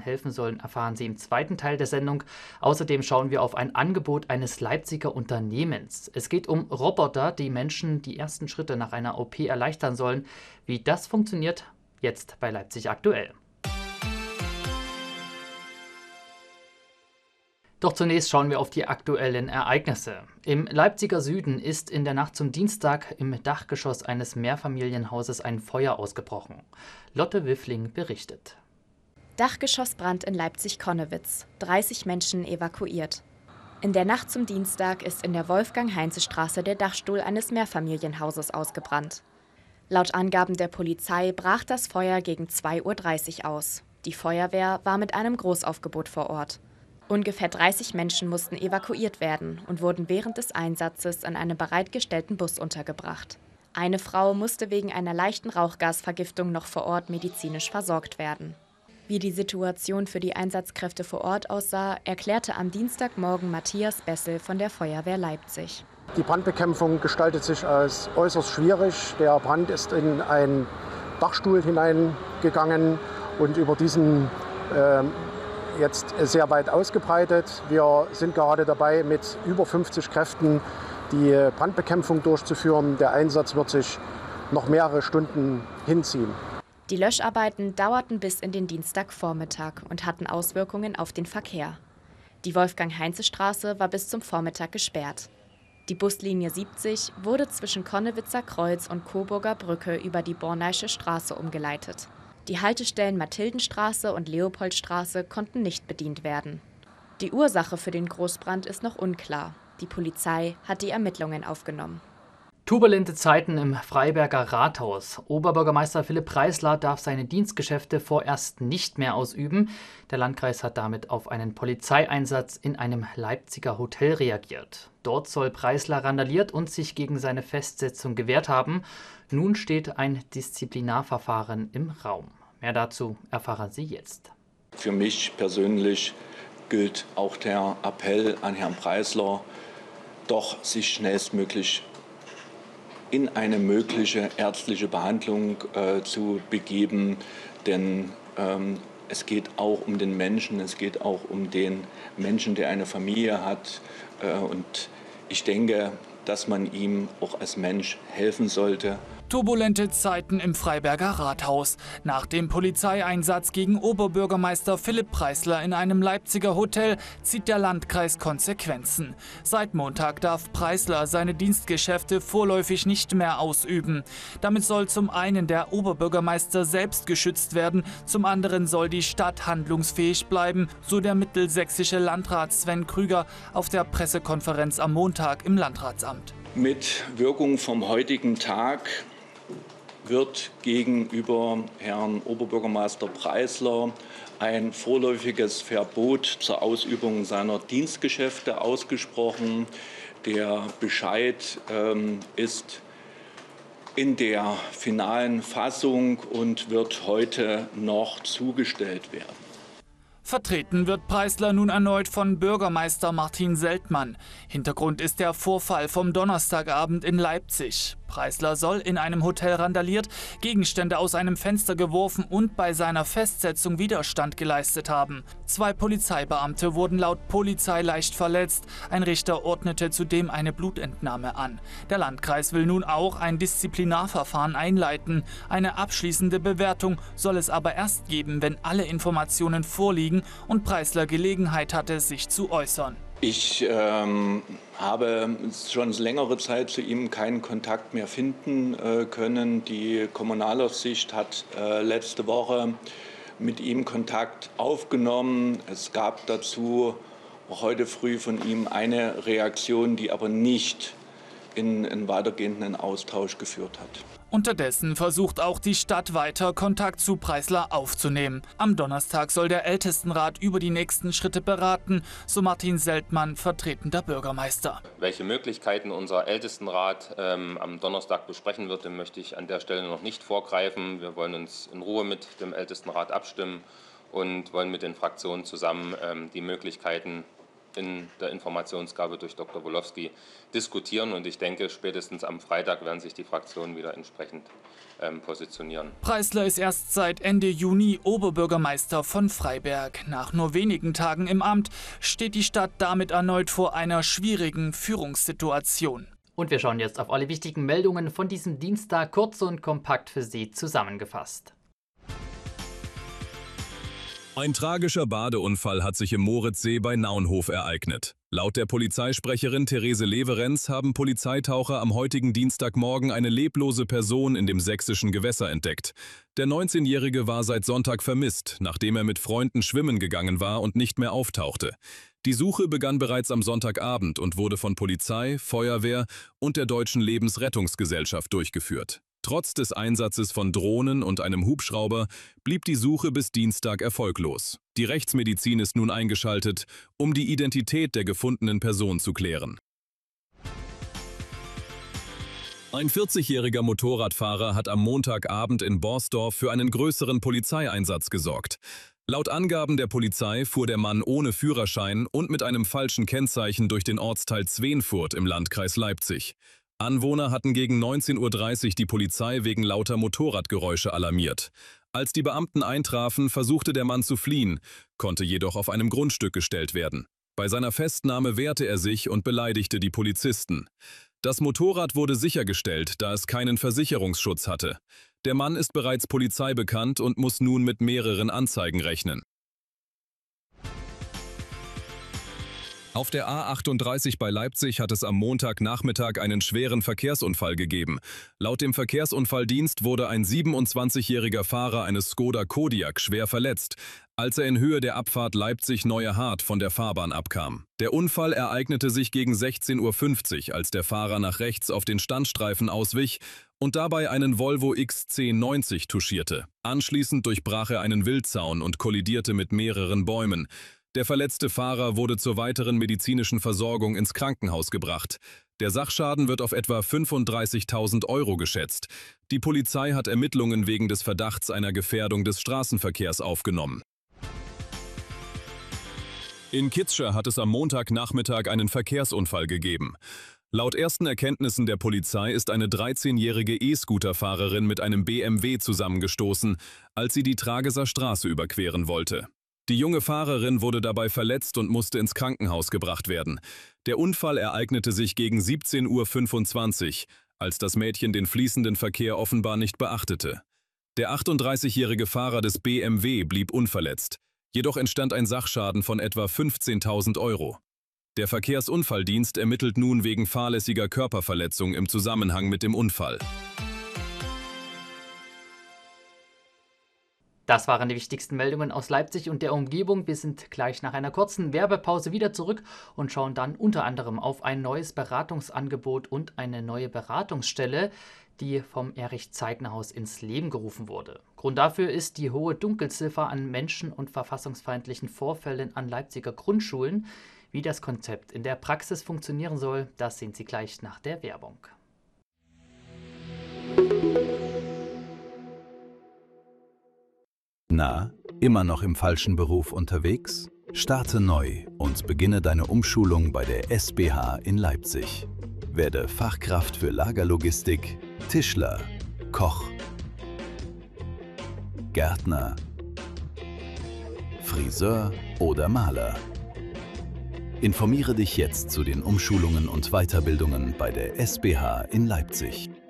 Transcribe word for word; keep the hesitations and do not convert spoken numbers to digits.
helfen sollen, erfahren Sie im zweiten Teil der Sendung. Außerdem schauen wir auf ein Angebot eines Leipziger Unternehmens. Es geht um Roboter, die Menschen die ersten Schritte nach einer O P erleichtern sollen. Wie das funktioniert, jetzt bei Leipzig aktuell. Doch zunächst schauen wir auf die aktuellen Ereignisse. Im Leipziger Süden ist in der Nacht zum Dienstag im Dachgeschoss eines Mehrfamilienhauses ein Feuer ausgebrochen. Lotte Wiffling berichtet. Dachgeschossbrand in Leipzig-Connewitz. dreißig Menschen evakuiert. In der Nacht zum Dienstag ist in der Wolfgang-Heinze-Straße der Dachstuhl eines Mehrfamilienhauses ausgebrannt. Laut Angaben der Polizei brach das Feuer gegen zwei Uhr dreißig aus. Die Feuerwehr war mit einem Großaufgebot vor Ort. Ungefähr dreißig Menschen mussten evakuiert werden und wurden während des Einsatzes in einem bereitgestellten Bus untergebracht. Eine Frau musste wegen einer leichten Rauchgasvergiftung noch vor Ort medizinisch versorgt werden. Wie die Situation für die Einsatzkräfte vor Ort aussah, erklärte am Dienstagmorgen Matthias Bessel von der Feuerwehr Leipzig. Die Brandbekämpfung gestaltet sich als äußerst schwierig. Der Brand ist in einen Dachstuhl hineingegangen und über diesen äh, jetzt sehr weit ausgebreitet. Wir sind gerade dabei, mit über fünfzig Kräften die Brandbekämpfung durchzuführen. Der Einsatz wird sich noch mehrere Stunden hinziehen. Die Löscharbeiten dauerten bis in den Dienstagvormittag und hatten Auswirkungen auf den Verkehr. Die Wolfgang-Heinze-Straße war bis zum Vormittag gesperrt. Die Buslinie siebzig wurde zwischen Connewitzer Kreuz und Coburger Brücke über die Borneische Straße umgeleitet. Die Haltestellen Mathildenstraße und Leopoldstraße konnten nicht bedient werden. Die Ursache für den Großbrand ist noch unklar. Die Polizei hat die Ermittlungen aufgenommen. Turbulente Zeiten im Freiberger Rathaus. Oberbürgermeister Philipp Preisler darf seine Dienstgeschäfte vorerst nicht mehr ausüben. Der Landkreis hat damit auf einen Polizeieinsatz in einem Leipziger Hotel reagiert. Dort soll Preisler randaliert und sich gegen seine Festsetzung gewehrt haben. Nun steht ein Disziplinarverfahren im Raum. Mehr dazu erfahren Sie jetzt. Für mich persönlich gilt auch der Appell an Herrn Preisler, doch sich schnellstmöglich in eine mögliche ärztliche Behandlung äh, zu begeben. Denn ähm, es geht auch um den Menschen, es geht auch um den Menschen, der eine Familie hat. Äh, und ich denke, dass man ihm auch als Mensch helfen sollte. Turbulente Zeiten im Freiberger Rathaus. Nach dem Polizeieinsatz gegen Oberbürgermeister Philipp Preisler in einem Leipziger Hotel zieht der Landkreis Konsequenzen. Seit Montag darf Preisler seine Dienstgeschäfte vorläufig nicht mehr ausüben. Damit soll zum einen der Oberbürgermeister selbst geschützt werden, zum anderen soll die Stadt handlungsfähig bleiben, so der mittelsächsische Landrat Sven Krüger auf der Pressekonferenz am Montag im Landratsamt. Mit Wirkung vom heutigen Tag wird gegenüber Herrn Oberbürgermeister Preisler ein vorläufiges Verbot zur Ausübung seiner Dienstgeschäfte ausgesprochen. Der Bescheid ähm, ist in der finalen Fassung und wird heute noch zugestellt werden. Vertreten wird Preisler nun erneut von Bürgermeister Martin Seltmann. Hintergrund ist der Vorfall vom Donnerstagabend in Leipzig. Preisler soll in einem Hotel randaliert, Gegenstände aus einem Fenster geworfen und bei seiner Festsetzung Widerstand geleistet haben. Zwei Polizeibeamte wurden laut Polizei leicht verletzt. Ein Richter ordnete zudem eine Blutentnahme an. Der Landkreis will nun auch ein Disziplinarverfahren einleiten. Eine abschließende Bewertung soll es aber erst geben, wenn alle Informationen vorliegen und Preisler Gelegenheit hatte, sich zu äußern. Ich ähm, habe schon längere Zeit zu ihm keinen Kontakt mehr finden äh, können. Die Kommunalaufsicht hat äh, letzte Woche mit ihm Kontakt aufgenommen. Es gab dazu auch heute früh von ihm eine Reaktion, die aber nicht in einen weitergehenden Austausch geführt hat. Unterdessen versucht auch die Stadt weiter, Kontakt zu Preisler aufzunehmen. Am Donnerstag soll der Ältestenrat über die nächsten Schritte beraten, so Martin Seltmann, vertretender Bürgermeister. Welche Möglichkeiten unser Ältestenrat ähm, am Donnerstag besprechen wird, dem möchte ich an der Stelle noch nicht vorgreifen. Wir wollen uns in Ruhe mit dem Ältestenrat abstimmen und wollen mit den Fraktionen zusammen ähm, die Möglichkeiten in der Informationsgabe durch Doktor Wolowski diskutieren. Und ich denke, spätestens am Freitag werden sich die Fraktionen wieder entsprechend ähm, positionieren. Preisler ist erst seit Ende Juni Oberbürgermeister von Freiberg. Nach nur wenigen Tagen im Amt steht die Stadt damit erneut vor einer schwierigen Führungssituation. Und wir schauen jetzt auf alle wichtigen Meldungen von diesem Dienstag, kurz und kompakt für Sie zusammengefasst. Ein tragischer Badeunfall hat sich im Moritzsee bei Naunhof ereignet. Laut der Polizeisprecherin Therese Leverenz haben Polizeitaucher am heutigen Dienstagmorgen eine leblose Person in dem sächsischen Gewässer entdeckt. Der neunzehnjährige war seit Sonntag vermisst, nachdem er mit Freunden schwimmen gegangen war und nicht mehr auftauchte. Die Suche begann bereits am Sonntagabend und wurde von Polizei, Feuerwehr und der Deutschen Lebensrettungsgesellschaft durchgeführt. Trotz des Einsatzes von Drohnen und einem Hubschrauber blieb die Suche bis Dienstag erfolglos. Die Rechtsmedizin ist nun eingeschaltet, um die Identität der gefundenen Person zu klären. Ein vierzigjähriger Motorradfahrer hat am Montagabend in Borsdorf für einen größeren Polizeieinsatz gesorgt. Laut Angaben der Polizei fuhr der Mann ohne Führerschein und mit einem falschen Kennzeichen durch den Ortsteil Zweenfurt im Landkreis Leipzig. Anwohner hatten gegen neunzehn Uhr dreißig die Polizei wegen lauter Motorradgeräusche alarmiert. Als die Beamten eintrafen, versuchte der Mann zu fliehen, konnte jedoch auf einem Grundstück gestellt werden. Bei seiner Festnahme wehrte er sich und beleidigte die Polizisten. Das Motorrad wurde sichergestellt, da es keinen Versicherungsschutz hatte. Der Mann ist bereits polizeibekannt und muss nun mit mehreren Anzeigen rechnen. Auf der A achtunddreißig bei Leipzig hat es am Montagnachmittag einen schweren Verkehrsunfall gegeben. Laut dem Verkehrsunfalldienst wurde ein siebenundzwanzigjähriger Fahrer eines Skoda Kodiaq schwer verletzt, als er in Höhe der Abfahrt Leipzig-Neue Hart von der Fahrbahn abkam. Der Unfall ereignete sich gegen sechzehn Uhr fünfzig, als der Fahrer nach rechts auf den Standstreifen auswich und dabei einen Volvo X C neunzig touchierte. Anschließend durchbrach er einen Wildzaun und kollidierte mit mehreren Bäumen. Der verletzte Fahrer wurde zur weiteren medizinischen Versorgung ins Krankenhaus gebracht. Der Sachschaden wird auf etwa fünfunddreißigtausend Euro geschätzt. Die Polizei hat Ermittlungen wegen des Verdachts einer Gefährdung des Straßenverkehrs aufgenommen. In Kitscher hat es am Montagnachmittag einen Verkehrsunfall gegeben. Laut ersten Erkenntnissen der Polizei ist eine dreizehnjährige E-Scooter-Fahrerin mit einem B M W zusammengestoßen, als sie die Trageser Straße überqueren wollte. Die junge Fahrerin wurde dabei verletzt und musste ins Krankenhaus gebracht werden. Der Unfall ereignete sich gegen siebzehn Uhr fünfundzwanzig, als das Mädchen den fließenden Verkehr offenbar nicht beachtete. Der achtunddreißigjährige Fahrer des B M W blieb unverletzt. Jedoch entstand ein Sachschaden von etwa fünfzehntausend Euro. Der Verkehrsunfalldienst ermittelt nun wegen fahrlässiger Körperverletzung im Zusammenhang mit dem Unfall. Das waren die wichtigsten Meldungen aus Leipzig und der Umgebung. Wir sind gleich nach einer kurzen Werbepause wieder zurück und schauen dann unter anderem auf ein neues Beratungsangebot und eine neue Beratungsstelle, die vom Erich-Zeigner-Haus ins Leben gerufen wurde. Grund dafür ist die hohe Dunkelziffer an menschen- und verfassungsfeindlichen Vorfällen an Leipziger Grundschulen. Wie das Konzept in der Praxis funktionieren soll, das sehen Sie gleich nach der Werbung. Na, immer noch im falschen Beruf unterwegs? Starte neu und beginne deine Umschulung bei der S B H in Leipzig. Werde Fachkraft für Lagerlogistik, Tischler, Koch, Gärtner, Friseur oder Maler. Informiere dich jetzt zu den Umschulungen und Weiterbildungen bei der S B H in Leipzig.